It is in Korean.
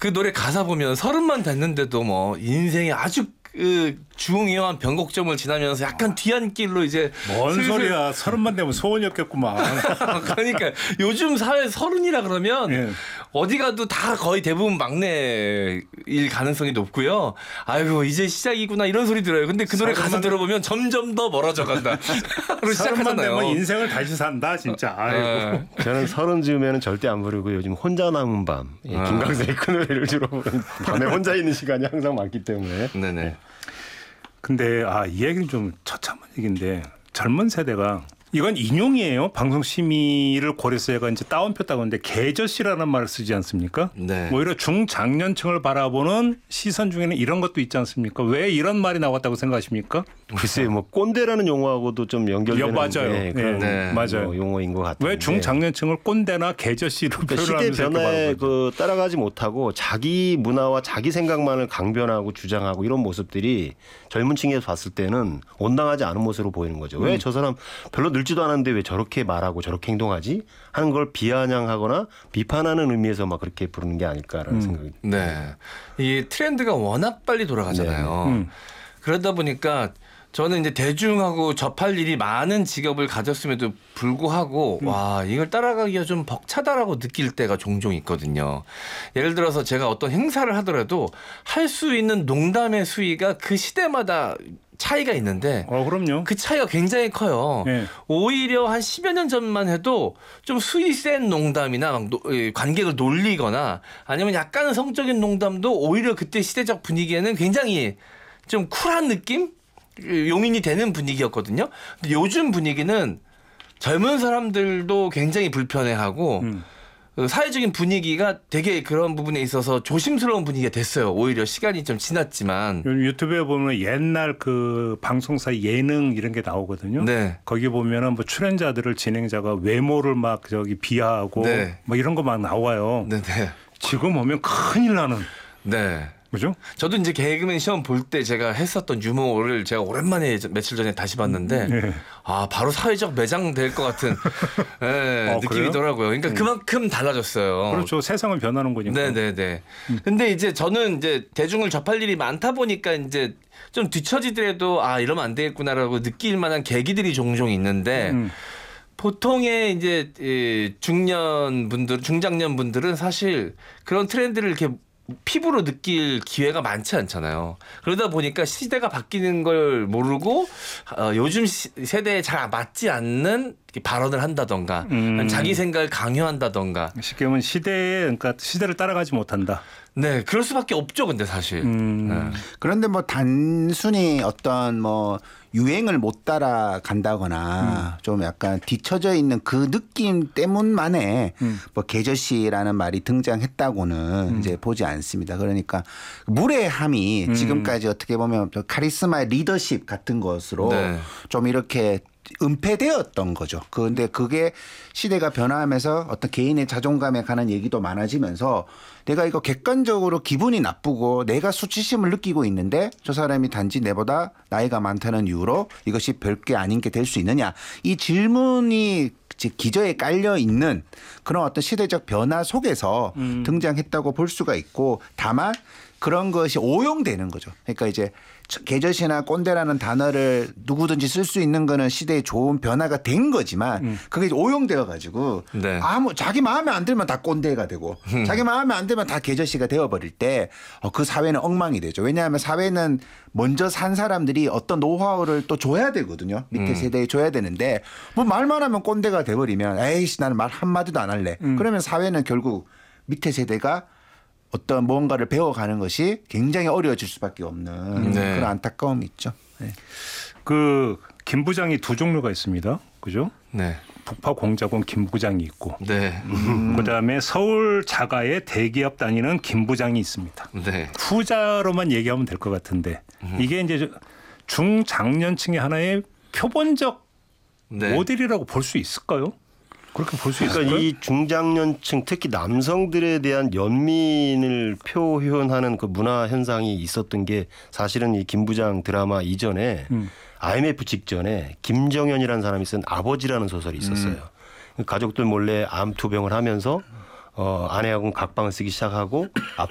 그 노래 가사 보면 30만 됐는데도 뭐 인생에 아주 그 중요한 변곡점을 지나면서 약간 뒤안길로 이제 뭔 소리야. 30만 되면 소원이었겠구만. 그러니까 요즘 사회 30이라 그러면 예. 어디 가도 다 거의 대부분 막내일 가능성이 높고요. 아이고 이제 시작이구나 이런 소리 들어요. 근데 그 노래 가사 들어보면 점점 더 멀어져 간다. 로 30만 시작하잖아요. 되면 인생을 다시 산다 진짜. 아이고. 저는 30 즈음에는 절대 안 부르고 요즘 혼자 남은 밤 김광석의 그 노래를 주로 부르는 밤에 혼자 있는 시간이 항상 많기 때문에. 네네. 근데 이 얘기는 좀 처참한 얘기인데 젊은 세대가 이건 인용이에요. 방송 심의를 고려해서 얘가 이제 따옴표 따고는데 개저씨라는 말을 쓰지 않습니까? 네. 오히려 중장년층을 바라보는 시선 중에는 이런 것도 있지 않습니까? 왜 이런 말이 나왔다고 생각하십니까? 글쎄요, 뭐 꼰대라는 용어하고도 좀 연결되는 맞아요. 그런 네. 맞아요. 뭐 용어인 것 같아요. 왜 중장년층을 꼰대나 개저씨로 그러니까 표현하면서 시대 이렇게 변화에 말하는 거죠? 따라가지 못하고 자기 문화와 자기 생각만을 강변하고 주장하고 이런 모습들이 젊은 층에서 봤을 때는 온당하지 않은 모습으로 보이는 거죠. 왜 저 사람 별로 늙지도 않았는데 왜 저렇게 말하고 저렇게 행동하지? 하는 걸 비아냥하거나 비판하는 의미에서 막 그렇게 부르는 게 아닐까라는 생각이. 네. 이 트렌드가 워낙 빨리 돌아가잖아요. 그러다 보니까 저는 이제 대중하고 접할 일이 많은 직업을 가졌음에도 불구하고 와 이걸 따라가기가 좀 벅차다라고 느낄 때가 종종 있거든요. 예를 들어서 제가 어떤 행사를 하더라도 할 수 있는 농담의 수위가 그 시대마다 차이가 있는데 그럼요. 그 차이가 굉장히 커요. 네. 오히려 한 10여 년 전만 해도 좀 수위 센 농담이나 막 관객을 놀리거나 아니면 약간은 성적인 농담도 오히려 그때 시대적 분위기에는 굉장히 좀 쿨한 느낌? 용인이 되는 분위기였거든요. 근데 요즘 분위기는 젊은 사람들도 굉장히 불편해하고 사회적인 분위기가 되게 그런 부분에 있어서 조심스러운 분위기가 됐어요. 오히려 시간이 좀 지났지만. 유튜브에 보면 옛날 그 방송사 예능 이런 게 나오거든요. 네. 거기 보면은 뭐 출연자들을 진행자가 외모를 막 비하하고 네. 뭐 이런 거 막 나와요. 네네. 지금 보면 큰일 나는. 네. 그죠? 저도 이제 개그맨 시험 볼 때 제가 했었던 유머를 제가 오랜만에 며칠 전에 다시 봤는데 네. 바로 사회적 매장 될 것 같은 느낌이더라고요. 그러니까 그만큼 달라졌어요. 그렇죠. 세상은 변하는 거니까. 네네네. 근데 이제 저는 이제 대중을 접할 일이 많다 보니까 이제 좀 뒤처지더라도 이러면 안 되겠구나라고 느낄 만한 계기들이 종종 있는데 보통의 이제 중장년 분들은 사실 그런 트렌드를 이렇게 피부로 느낄 기회가 많지 않잖아요. 그러다 보니까 시대가 바뀌는 걸 모르고 요즘 세대에 잘 맞지 않는 발언을 한다던가 자기 생각을 강요한다던가 쉽게 보면 그러니까 시대를 따라가지 못한다. 네, 그럴 수밖에 없죠. 근데 사실. 그런데 뭐 단순히 어떤 뭐 유행을 못 따라간다거나 좀 약간 뒤처져 있는 그 느낌 때문만에 뭐 개저씨라는 말이 등장했다고는 이제 보지 않습니다. 그러니까 무례함이 지금까지 어떻게 보면 카리스마의 리더십 같은 것으로 네. 좀 이렇게 은폐되었던 거죠. 그런데 그게 시대가 변화하면서 어떤 개인의 자존감에 관한 얘기도 많아지면서 내가 이거 객관적으로 기분이 나쁘고 내가 수치심을 느끼고 있는데 저 사람이 단지 내보다 나이가 많다는 이유로 이것이 별게 아닌 게 될 수 있느냐. 이 질문이 기저에 깔려 있는 그런 어떤 시대적 변화 속에서 등장했다고 볼 수가 있고 다만 그런 것이 오용되는 거죠. 그러니까 이제 개저씨나 꼰대라는 단어를 누구든지 쓸 수 있는 거는 시대의 좋은 변화가 된 거지만 그게 오용되어 가지고 네. 자기 마음에 안 들면 다 꼰대가 되고 자기 마음에 안 들면 다 개저씨가 되어버릴 때 그 사회는 엉망이 되죠. 왜냐하면 사회는 먼저 산 사람들이 어떤 노하우를 또 줘야 되거든요. 밑에 세대에 줘야 되는데 뭐 말만 하면 꼰대가 돼버리면 에이씨 나는 말 한마디도 안 할래. 그러면 사회는 결국 밑에 세대가 어떤 무언가를 배워가는 것이 굉장히 어려워질 수밖에 없는 그런 안타까움이 있죠. 네. 김 부장이 두 종류가 있습니다. 그죠? 네. 북파 공작원 김 부장이 있고 네. 그다음에 서울 자가의 대기업 다니는 김 부장이 있습니다. 네. 후자로만 얘기하면 될 것 같은데 이게 이제 중장년층의 하나의 표본적 모델이라고 볼 수 있을까요? 그렇게 볼 수 있을까요? 그러니까 이 중장년층 특히 남성들에 대한 연민을 표현하는 그 문화 현상이 있었던 게 사실은 이 김 부장 드라마 이전에 IMF 직전에 김정현이라는 사람이 쓴 아버지라는 소설이 있었어요. 가족들 몰래 암 투병을 하면서 아내하고는 각방을 쓰기 시작하고